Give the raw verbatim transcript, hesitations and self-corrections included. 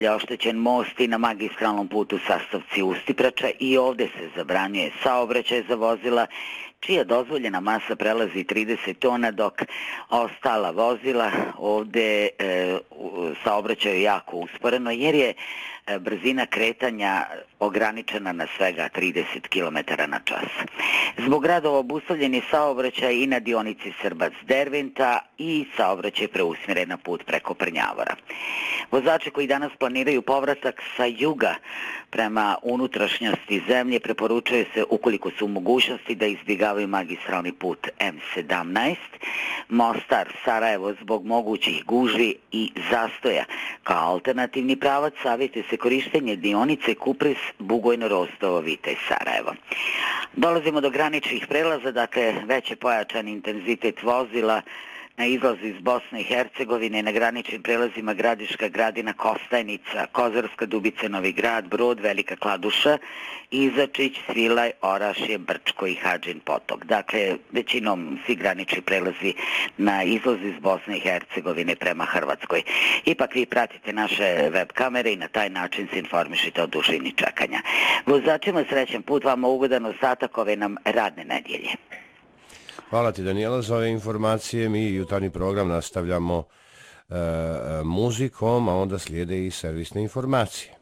oštećen most i na magistralnom putu Sastovci Ustiprača i ovdje se zabranjuje saobraćaj za vozila čija dozvoljena masa prelazi trideset tona, dok ostala vozila ovdje e, saobraćaju jako usporeno jer je e, brzina kretanja ograničena na svega trideset kilometara na čas. Zbog radova obustavljen je saobraćaj i na dionici Srbac-Derventa i saobraćaj preusmjeren na put preko Prnjavora. Vozači koji danas planiraju povratak sa juga prema unutrašnjosti zemlje preporučuje se, ukoliko su u mogućnosti, da izbjegavaju magistralni put M sedamnaest, Mostar-Sarajevo zbog mogućih gužvi i zastoja. Kao alternativni pravac savjetuje se korištenje dionice Kupris, Bugojno, Rostovo, Vitez, Sarajevo. Dolazimo do graničnih prelaza, dakle već je pojačan intenzitet vozila na izlazu iz Bosne i Hercegovine, na graničnim prelazima Gradiška, Gradina, Kostajnica, Kozarska Dubica, Novi Grad, Brod, Velika Kladuša, Izačić, Svilaj, Orašje, Brčko i Hadžin Potok. Dakle, većinom svi granični prelazi na izlazu iz Bosne i Hercegovine prema Hrvatskoj. Ipak vi pratite naše web kamere i na taj način se informišite o dužini čekanja. Vozačima srećan put, vama ugodan ostatak ove nam radne nedjelje. Hvala ti, Danijela, za ove informacije. Mi jutarnji program nastavljamo e, muzikom, a onda slijede i servisne informacije.